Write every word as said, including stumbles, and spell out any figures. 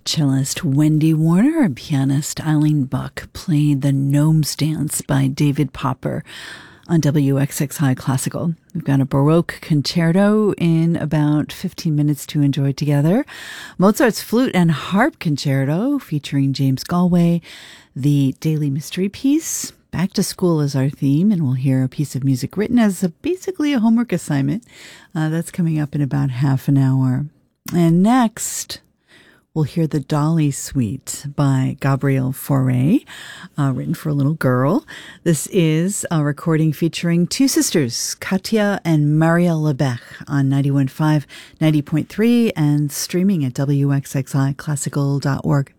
Cellist Wendy Warner and pianist Eileen Buck played The Gnome's Dance by David Popper on W X X I Classical. We've got a Baroque concerto in about fifteen minutes to enjoy together. Mozart's Flute and Harp Concerto featuring James Galway. The Daily Mystery Piece. Back to School is our theme, and we'll hear a piece of music written as a, basically a homework assignment. Uh, that's coming up in about half an hour. And next, we'll hear the Dolly Suite by Gabriel Fauré, uh, written for a little girl. This is a recording featuring two sisters, Katia and Maria Lebec, on ninety-one point five, ninety point three, and streaming at W X X I classical dot org.